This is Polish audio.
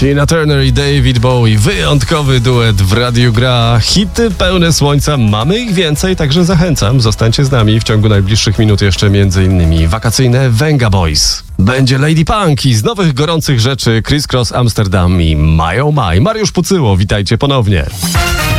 Tina Turner i David Bowie. Wyjątkowy duet w Radiu Gra. Hity pełne słońca. Mamy ich więcej, także zachęcam. Zostańcie z nami w ciągu najbliższych minut jeszcze m.in. wakacyjne Venga Boys. Będzie Lady Punk i z nowych gorących rzeczy Criss Cross Amsterdam i My Oh My. Mariusz Pucyło, witajcie ponownie.